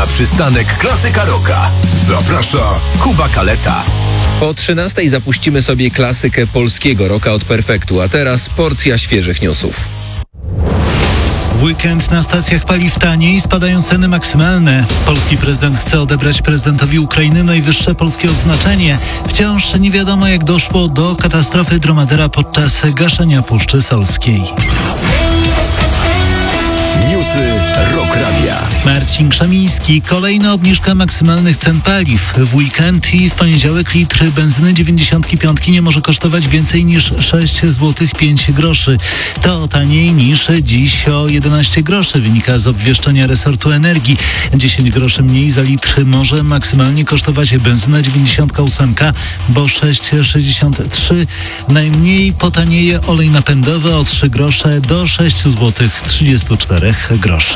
Na przystanek Klasyka Rocka zaprasza Kuba Kaleta. Po 13 zapuścimy sobie klasykę polskiego rocka od Perfektu, a teraz porcja świeżych newsów. W weekend na stacjach paliw taniej, spadają ceny maksymalne. Polski prezydent chce odebrać prezydentowi Ukrainy najwyższe polskie odznaczenie. Wciąż nie wiadomo, jak doszło do katastrofy dromadera podczas gaszenia Puszczy Solskiej. Newsy Rock Radia. Marcin Krzemiński. Kolejna obniżka maksymalnych cen paliw. W weekend i w poniedziałek litr benzyny 95 nie może kosztować więcej niż 6 zł 5 groszy. To taniej niż dziś o 11 groszy, wynika z obwieszczenia resortu energii. 10 groszy mniej za litr może maksymalnie kosztować benzyna 98, bo 6,63. Najmniej potanieje olej napędowy o 3 grosze do 6 zł 34 groszy.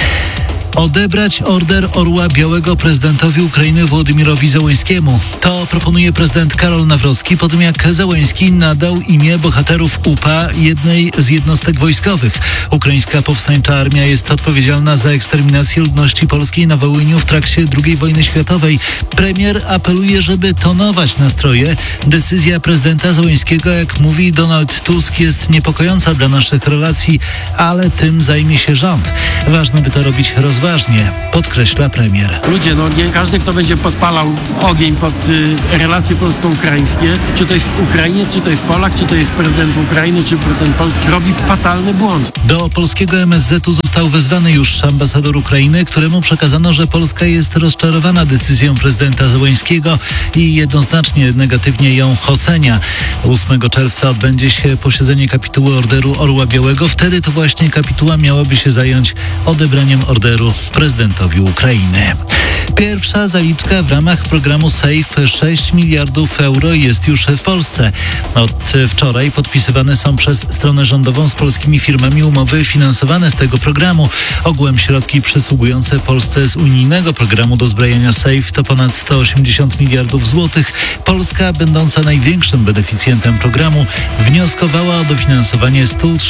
Odebrać Order Orła Białego prezydentowi Ukrainy Wołodymyrowi Zełenskiemu. To proponuje prezydent Karol Nawrocki po tym, jak Zełenski nadał imię bohaterów UPA jednej z jednostek wojskowych. Ukraińska Powstańcza Armia jest odpowiedzialna za eksterminację ludności polskiej na Wołyniu w trakcie II wojny światowej. Premier apeluje, żeby tonować nastroje. Decyzja prezydenta Zełenskiego, jak mówi Donald Tusk, jest niepokojąca dla naszych relacji, ale tym zajmie się rząd. Ważne, by to robić rozważnie, podkreśla premier. Ludzie, nie każdy, kto będzie podpalał ogień pod relacje polsko-ukraińskie, czy to jest Ukrainiec, czy to jest Polak, czy to jest prezydent Ukrainy, czy prezydent Polski, robi fatalny błąd. Do polskiego MSZ-u został wezwany już ambasador Ukrainy, któremu przekazano, że Polska jest rozczarowana decyzją prezydenta Zełenskiego i jednoznacznie negatywnie ją ocenia. 8 czerwca odbędzie się posiedzenie kapituły Orderu Orła Białego. Wtedy to właśnie kapituła miałaby się zająć odebraniem orderu prezydentowi Ukrainy. Pierwsza zaliczka w ramach programu SAFE 6 miliardów euro jest już w Polsce. Od wczoraj podpisywane są przez stronę rządową z polskimi firmami umowy finansowane z tego programu. Ogółem środki przysługujące Polsce z unijnego programu dozbrajania SAFE to ponad 180 miliardów złotych. Polska, będąca największym beneficjentem programu, wnioskowała o dofinansowanie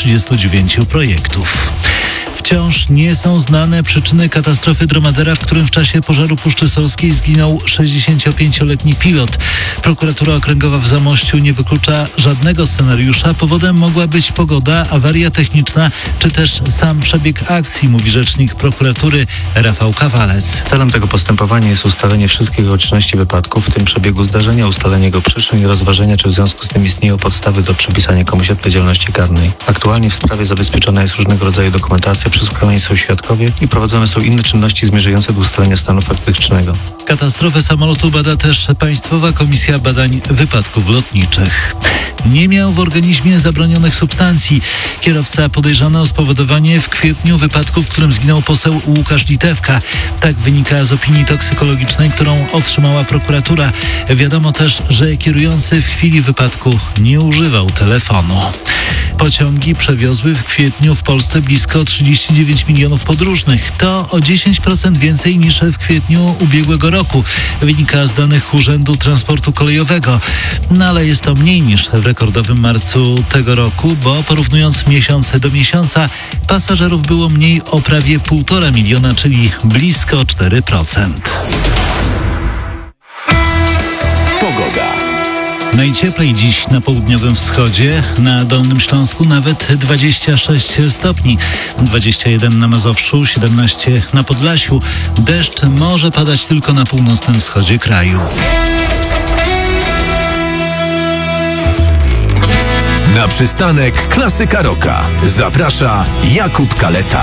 139 projektów. Wciąż nie są znane przyczyny katastrofy dromadera, w którym w czasie pożaru Puszczy Solskiej zginął 65-letni pilot. Prokuratura Okręgowa w Zamościu nie wyklucza żadnego scenariusza. Powodem mogła być pogoda, awaria techniczna, czy też sam przebieg akcji, mówi rzecznik prokuratury Rafał Kawalec. Celem tego postępowania jest ustalenie wszystkich okoliczności wypadku, w tym przebiegu zdarzenia, ustalenie jego przyczyn i rozważenie, czy w związku z tym istnieją podstawy do przypisania komuś odpowiedzialności karnej. Aktualnie w sprawie zabezpieczona jest różnego rodzaju dokumentacja, przesłuchiwani są świadkowie i prowadzone są inne czynności zmierzające do ustalenia stanu faktycznego. Katastrofę samolotu bada też Państwowa Komisja Badań Wypadków Lotniczych. Nie miał w organizmie zabronionych substancji. Kierowca podejrzany o spowodowanie w kwietniu wypadku, w którym zginął poseł Łukasz Litewka. Tak wynika z opinii toksykologicznej, którą otrzymała prokuratura. Wiadomo też, że kierujący w chwili wypadku nie używał telefonu. Pociągi przewiozły w kwietniu w Polsce blisko 39 milionów podróżnych. To o 10% więcej niż w kwietniu ubiegłego roku. Wynika z danych Urzędu Transportu Kolejowego. Ale jest to mniej niż w rekordowym marcu tego roku, bo porównując miesiąc do miesiąca, pasażerów było mniej o prawie 1,5 miliona, czyli blisko 4%. Pogoda. Najcieplej dziś na południowym wschodzie, na Dolnym Śląsku nawet 26 stopni, 21 na Mazowszu, 17 na Podlasiu. Deszcz może padać tylko na północnym wschodzie kraju. Na przystanek Klasyka Rocka zaprasza Jakub Kaleta.